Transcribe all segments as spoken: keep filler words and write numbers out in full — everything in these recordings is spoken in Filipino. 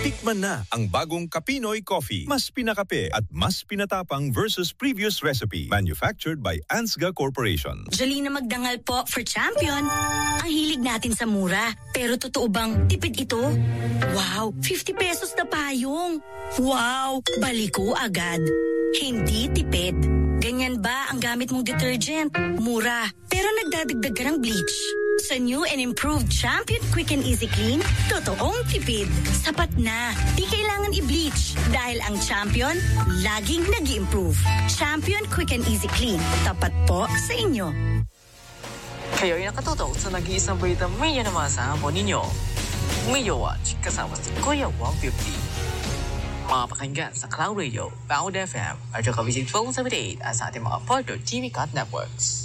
Tikman na ang bagong Kapinoy Coffee. Mas pinakape at mas pinatapang versus previous recipe. Manufactured by Ansga Corporation. Jolina Magdangal po for champion. Ang hilig natin sa mura. Pero totoo bang tipid ito? Wow, fifty pesos na payong. Wow, baliko agad. Hindi tipid. Ganyan ba ang gamit mong detergent? Mura, pero nagdadagdag ka ng bleach. Sa new and improved Champion Quick and Easy Clean, totoong tipid. Sapat na. Di kailangan i-bleach dahil ang Champion laging nag-i-improve. Champion Quick and Easy Clean. Tapat po sa inyo. Kayo'y nakatutok sa nag-iisang balita may na maasahan po ninyo. Mayo Watch kasama si Kuya one fifty. Mga pakinggan sa Cloud Radio, Pound F M, at yung kabisit phone seven eight at sa ating mga partner T V Cut Networks.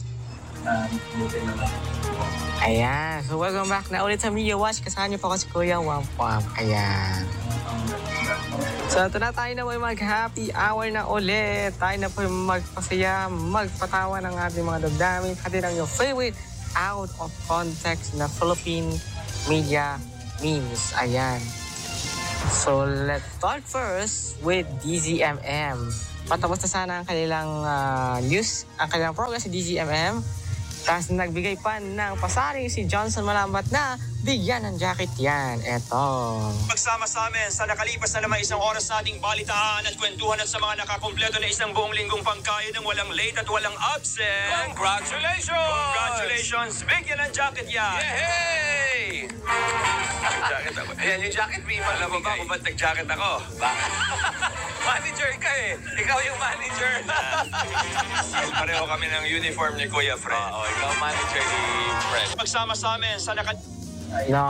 Ayan, so welcome back na ulit sa Mio Watch. Kasama niyo po ako si Kuya Wampam. Ayan. So ito na, tayo na po mag-happy hour na ulit. Tayo na po magpasaya, magpatawa ng ating mga damdamin. Pati ng yung favorite out of context na Philippine media memes. Ayan. So let's start first with D Z M M. Patapos na sana ang kanilang uh, news, ang kanilang program sa D Z M M. Tapos nagbigay pa ng pasaring si Johnson Malambat na bigyan ng jacket yan. Eto. Magsama sa amin sa nakalipas na naman isang oras sa ating balitaan at kwentuhan at sa mga nakakumpleto na isang buong linggong pangkaya ng walang late at walang absent. Congratulations! Congratulations! Bigyan ng jacket yan! Yehey! Jacket ako. Ayan, yung jacket may Alam mo ba kung ba't nag-jacket ako? Manager ka eh. Ikaw yung manager. Dahil pareho kami ng uniform ni Kuya Fred. Oo, ikaw manager ni Fred. Magsama sa amin sa naka... No.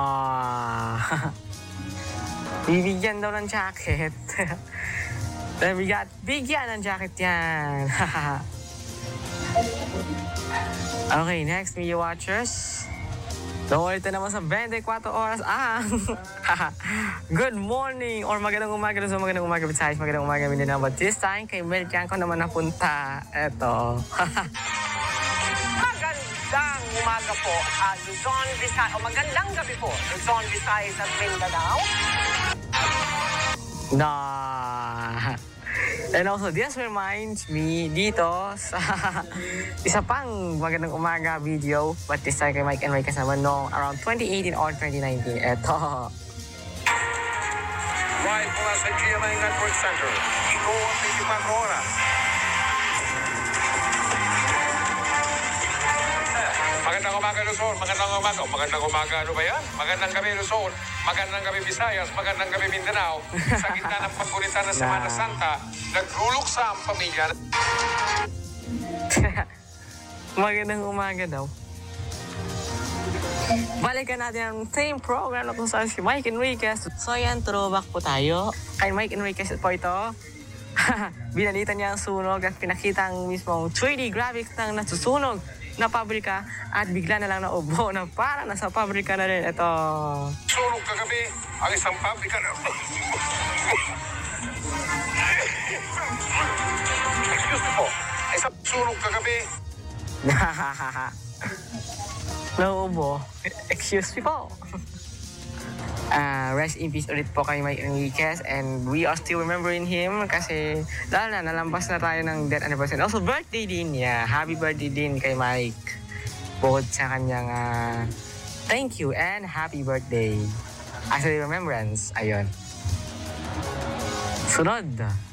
Bibigyan daw ng jacket. Bigyan, bigyan ng jacket yan. Okay, next, media watchers. So, ito naman sa twenty-four oras ang good morning or magandang umaga sa magandang umaga Visayas, magandang umaga Mindanao. But this time, kay Melchian ko naman napunta. Ito. Magandang umaga po, uh, Luzon, Visayas, o magandang gabi po, Luzon, Visayas at Mindanao. Nah. And also, this reminds me dito sa isa pang magandang umaga video, but this time kay Mike and Ray kasama noong around twenty eighteen or twenty nineteen. Eto. Right mula sa G M A Network Center, ito ang twenty-four oras. Magandang umaga Luzon, magandang umaga. Magandang umaga, ano ba yan? Magandang gabi Luzon, magandang gabi Visayas, magandang gabi Mindanao. Sa gitna ng pagkulitan ng Semana Santa, nagluluksa ang pamilya. Magandang umaga daw. Balikan natin ang same program na kung saan si Mike Enriquez. So yan, throwback po tayo. Kay Mike Enriquez po ito. Binalitan niya ang sunog at pinakita ang mismong three D graphics ng nasusunog na pabrika at bigla na lang naubo na parang nasa pabrika na rin. Ito. Sunog kagabi ang isang pabrika na... Excuse me po. Isang sunog kagabi. Naubo. Excuse me po. Uh, rest in peace ulit po kay Mike Enriquez, and we are still remembering him kasi lalo na nalampas na tayo ng death anniversary. Also birthday din niya. Yeah. Happy birthday din kay Mike. Bukod sa kanyang uh, thank you and happy birthday. As a remembrance, ayun. Sunod.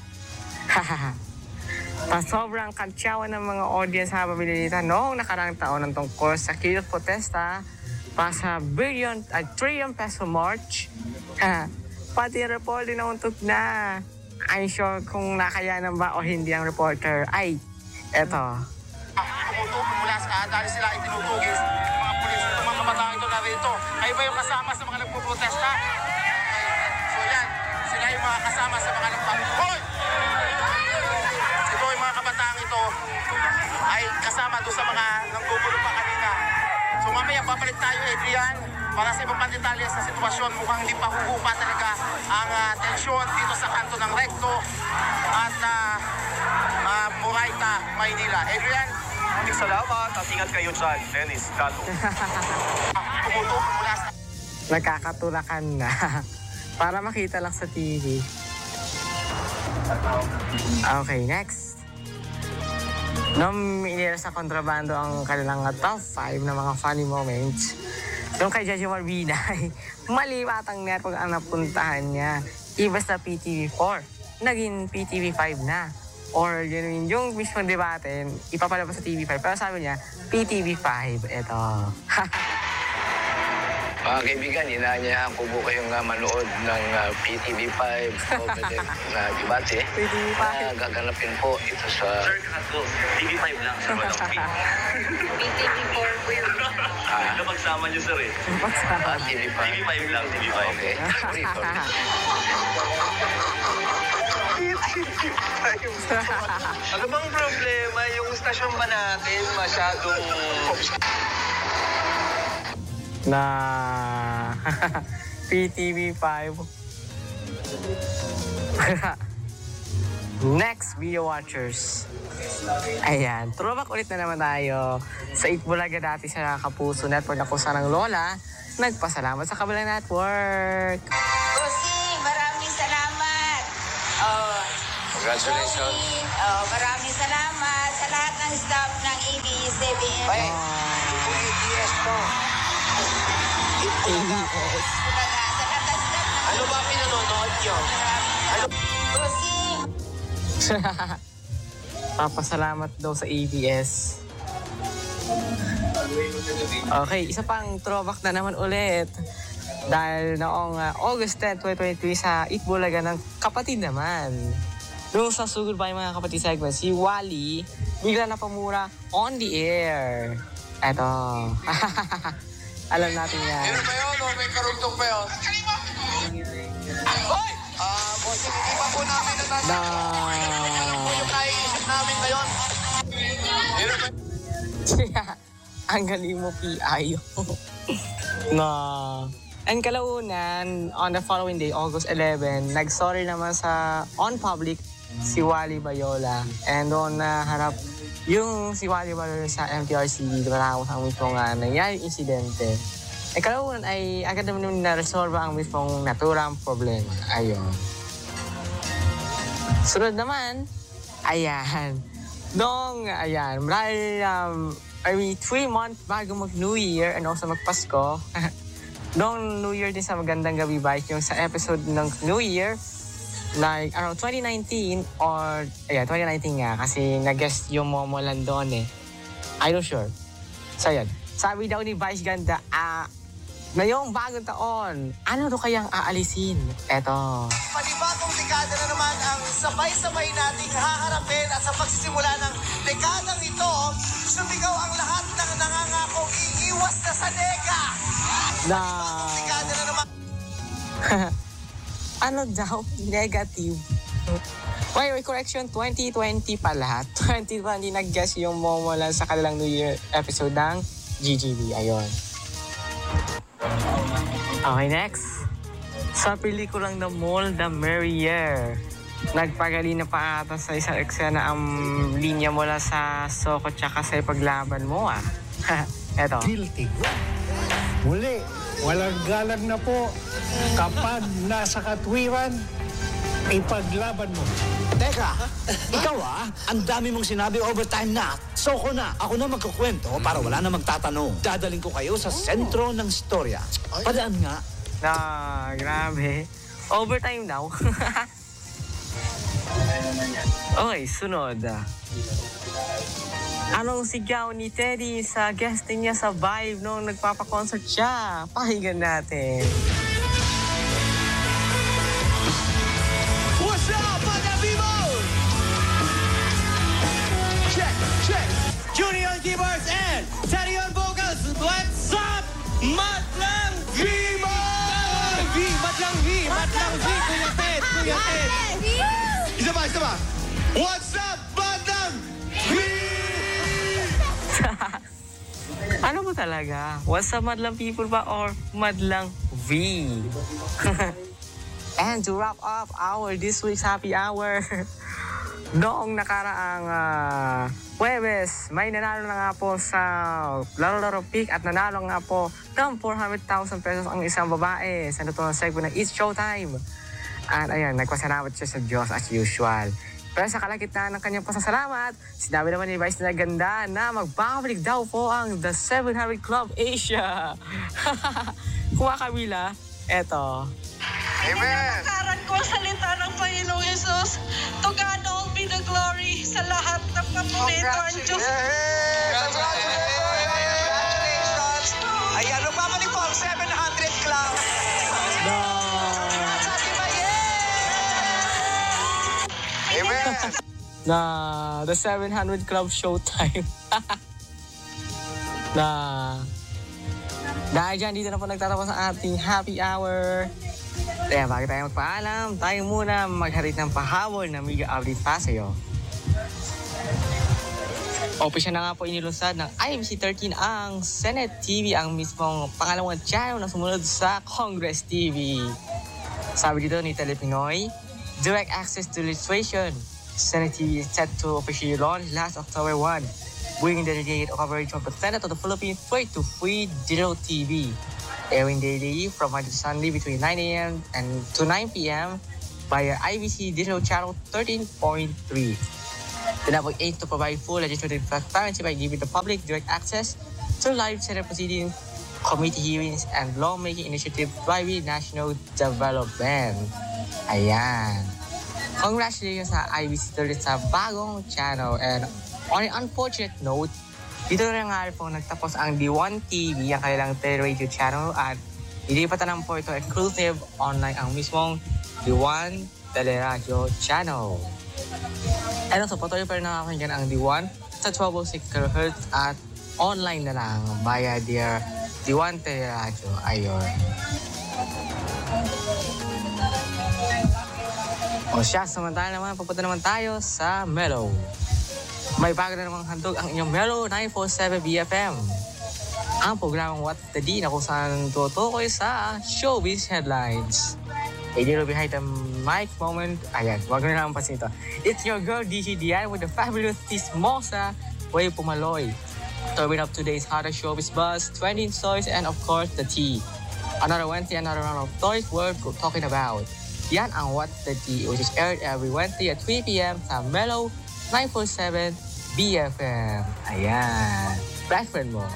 Pa sobrang kantsawan ng mga audience sa pabilitan noong nakarang taon ng tungkol sa kilos protesta pa sa billion at uh, trillion peso march. Pati yung reporter na untog na. I'm sure kung nakayanan ba o hindi ang reporter. Ay, eto. Tumututok mula sa dahil sila itinutugis ng mga pulis at mga kabataan ito na rito. Kayo ba yung kasama sa mga nagpuprotesta? So yan, sila yung mga kasama sa mga nagpaputoy. Ito yung mga kabataan ito ay kasama doon sa mga nanggugulo pa kanina. So mamaya papalit tayo, Adrian, para sa ibang detalye sa sitwasyon. Mukhang hindi pa huhupa talaga ang uh, tensyon dito sa kanto ng Recto at uh, uh, Moraita, Maynila. Adrian? Maraming salamat at ingat kayo dyan, Dennis, Dalo. Tumututok mula sa... Nagkakatulakan na. Para makita lang sa T V. Okay, next. Nung inila sa kontrabando ang kanilang top five na mga funny moments, nung kay Jojo Marbinay, mali batang network ang napuntahan niya. Iba sa P T V four, naging P T V five na. Or yun yung mismong debate, ipapalabas sa T V five. Pero sabi niya, P T V five, eto. Mga kaibigan, inaanyahan ko po kayong uh, manood ng uh, P T V five comedy na debate P T V five. na gaganapin po ito sa... Sir, kaso, T V five lang, sir, walang P. P T V four po yun. Ano pagsama niyo, sir, eh? Ah, T V T V five. five lang, T V five. Okay. Sorry, sorry. Ano bang problema? Yung stasyon ba natin masyadong... Na P T V five. Next, video watchers. Ayan, throwback ulit na naman tayo sa Itbulaga dati sa Kapuso Network na kung saan ang Lola nagpasalamat sa kabilang network. Kusing, maraming salamat. Oh, Congratulations. Kusing, oh, maraming salamat sa lahat ng staff ng A B S C B N. Ay, kung A B S po. A B S. Talaga, sa lahat ng staff ng Ano ba pinanonood nyo? Ano? Kusing. Papasalamat daw sa A B S. Okay, isa pang throwback na naman ulit. Dahil noong uh, August tenth, twenty twenty-three sa Itbulaga ng kapatid naman. Doon sa Sugod ba yung mga kapatid segment, si Wally bigla na pamura on the air. Eto. Alam natin yan. Meron ba yun o may karugtong pa yun? Hoy! Ah, bossing, hindi pa po namin natatawa. Na... Ano po yung naiisip namin ngayon? Meron ba? Ang galing mo, P I. Na... And kalaunan, on the following day, August eleventh, nag-sorry naman sa on public si Wally Bayola. And doon na harap yung si Wally Bayola sa M T R C D, maramos ang mismong uh, nangyari insidente. E kalaunan ay agad naman na-resolve ang mismong naturang problema. Ayun. Sunod naman, ayan. Nung, ayan, marahil, um, I mean, three months bago mag-New Year and also mag-Pasko, noong New Year din sa Magandang Gabi Bike, yung sa episode ng New Year, like around twenty nineteen or, ayan, twenty nineteen nga, kasi nag-guest yung Momo Landon eh. I'm not sure. So, yun. Sabi daw ni Vice Ganda, ah, ngayong bagong taon, ano to kayang aalisin? Eto. Panibagong dekada na naman ang sabay-sabay nating haharapin at sa pagsisimula ng dekadang ito, sumigaw ang lahat ng nangangakong iiwas na sa nega. Na... Dekada na naman. ano daw? Negative. Wait, wait, correction, twenty twenty pala. twenty twenty nag-guess yung Momo lang sa kanilang New Year episode ng G G B. Ayun. Okay, next. Sa pelikulang The Mall, The Merrier, nagpagali na pa ata sa isang eksena ang linya mula sa Soko tsaka sa paglaban mo ah. Eto. Guilty. Muli, walang galang na po kapag nasa katwiran, ipaglaban mo. Teka, ikaw ah, ang dami mong sinabi overtime na. Soko na, ako na magkukwento para wala na magtatanong. Dadaling ko kayo sa sentro ng storya. Padaan nga. Na, grabe. Overtime daw. Okay, sunod. Anong sigaw ni Teddy sa guesting niya sa Vibe nung nagpapa-concert siya? Pakinggan natin. What's up, mga people? Check, check. Junior on keyboards and Teddy on vocals. What's up, Matlang Vivo? V, Matlang V, Matlang V. Kuya Ted, Kuya Ted. Isa ba, isa ba? What's up, Matlang V? Ano mo talaga? What's up, Madlang people ba or Madlang V? And to wrap up our this week's happy hour, noong nakaraang uh, Huwebes, may nanalo na nga po sa Laro-Laro Pick at nanalo nga po ng four hundred thousand pesos ang isang babae sa naturang segment ng It's Showtime. At ayan, nagpasalamat siya sa Diyos as usual. Pero sa kalagitnaan ng kanyang pasasalamat, sinabi naman ni Vice na ganda na magbabalik daw po ang The seven hundred Club Asia. Kumakabila, eto. Amen! Nakaran ko ang salita ng Panginoong Jesus. To God all be the glory sa lahat ng papunito ang Diyos. Congratulations! Ayan, nagpapalik po ang seven hundred Club. No! Amen! Na The seven hundred Club Showtime. na dahil dyan, dito na po nagtatapos ang ating happy hour. Kaya bago tayo magpaalam, tayo muna magharit ng pahabol na media update pa sa'yo. Opisyon na nga po inilunsad ng I M C thirteen ang Senate T V, ang mismong pangalawang channel na sumunod sa Congress T V. Sabi dito ni Telepinoy, direct access to legislation. Senate T V is set to officially launch last October first, bringing the dedicated coverage of the Senate of the Philippines straight to free digital T V. Airing daily from Monday to Sunday between nine a.m. and to nine p.m. via I B C Digital Channel thirteen point three. The network aims to provide full legislative transparency by giving the public direct access to live Senate proceedings, committee hearings, and lawmaking initiatives driving national development. Ayan. Congratulations sa I B C thirteen sa bagong channel. And on an unfortunate note, dito na nga po nagtapos ang D one T V, ang kanilang teleradio channel, at ilipatan lang po ito exclusive online ang mismong D one Teleradio Channel. And also, patuloy pa rin nakakinggan ang D one sa twelve oh six kilohertz at online na lang via their D one Teleradio. Ayun. O siya, samantala naman, papunta naman tayo sa Mellow. May bago na namang handog ang inyong Mellow nine forty-seven B F M. Ang programang What's the D na kung saan tutukoy sa showbiz headlines. A little behind the mic moment. Ayan, wag na naman pasin ito. It's your girl D J Dian with the fabulous Tismosa Way Pumaloy. Serving up today's hottest showbiz buzz, trending stories, and of course, the tea. Another Wednesday, another round of stories worth talking about. Yan ang What's the Tea, which is aired every Wednesday at three p.m. sa Mellow nine forty-seven B F M. Ayan. Best friend mo.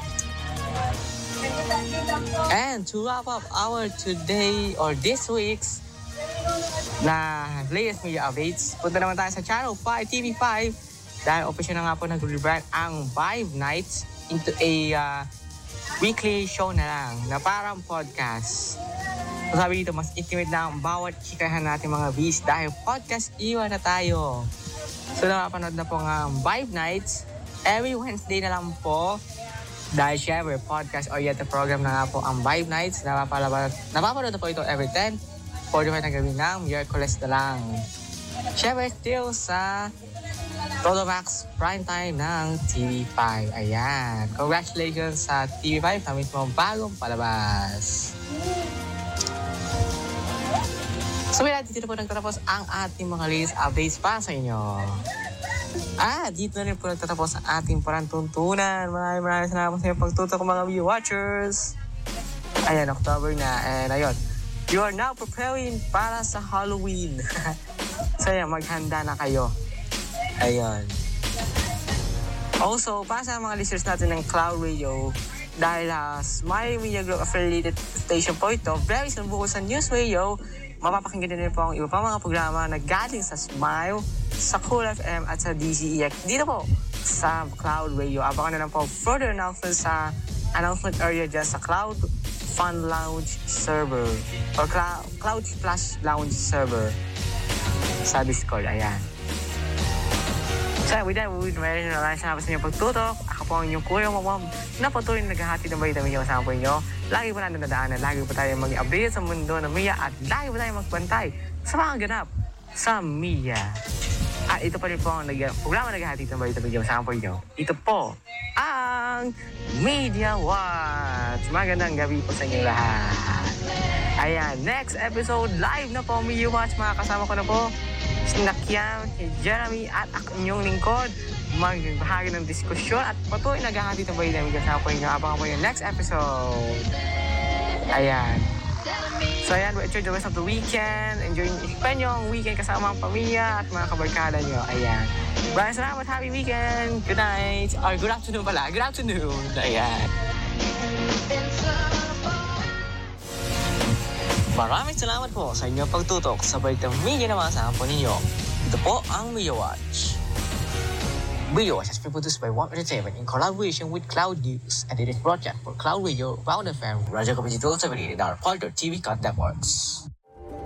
And to wrap up our today or this week's na latest media updates, punta naman tayo sa Channel five, T V five, dahil official na nga po nag-rebrand ang Vibe Nights into a uh, weekly show na lang na parang podcast. So sabi dito, mas intimate na ang bawat chikahan natin mga bees dahil podcast iwan na tayo. So nakapanood na po nga ang Vibe Nights every Wednesday na lang po. Dahil syempre, podcast oriented program na nga po ang Vibe Nights. Napapalabas, napapanood na po ito every ten forty-five na gabi ng Miyerkules na lang. Syempre, still sa Todo Max Primetime ng T V five. Ayan. Congratulations sa T V five sa mismong bagong palabas. So, wala, dito na po nagtatapos ang ating mga latest updates para sa inyo. Ah, dito na rin po nagtatapos ang ating parantuntunan. Maraming maraming salamat sa inyong pagtutok mga view watchers. Ayan, October na. And ayun, you are now preparing para sa Halloween. So, ayan, maghanda na kayo. Ayun. Also, para sa mga listeners natin ng Cloud Radio, dahil uh, Smile Media Group affiliated station po ito, very soon bukod sa News Radio, mapapakinggan din po ang iba pang mga programa na galing sa Smile, sa Cool F M at sa D Z E X. Dito po sa Cloud Radio. Abangan na lang po further announcements sa announcement area dyan sa Cloud Fun Lounge server or Cloud, Cloud Plus Lounge server sa Discord. Ayan. So with that, we will meron na lang sa inyong pagtutok. Ako po ang inyong kuya mamam na patuloy na naghahati ng balita ninyo kasama po inyo. Lagi po natin nadaanan, lagi po tayo mag-update sa mundo ng Mia at lagi po tayo magbantay sa mga ganap sa Mia. At ito pa rin po ang nag- programa naghahati ng balita ninyo kasama po inyo. Ito po ang Media Watch. Magandang gabi po sa inyo lahat. Ayan, next episode live na po Media Watch. Mga kasama ko na po si Nakiam, si Jeremy at ang inyong lingkod, magbahagi ng diskusyon at patuloy naghahati ng balita namin kasama po inyo. Abangan po yung next episode. Ayan. So ayan, enjoy the rest of the weekend. Enjoy spend nyo ang weekend kasama ang pamilya at mga kabarkada nyo. Ayan. Maraming salamat. Happy weekend. Good night. Or good afternoon pala. Good afternoon. Ayan. Maraming salamat po sa inyong pagtutok sa balitang media na masama po ninyo. Ito po ang Media Watch. Media Watch has been produced by One Entertainment in collaboration with Cloud News, and it is broadcast for Cloud Radio, Round F M, Radio Kapitol seventy-eight, and our partner T V Cut Networks.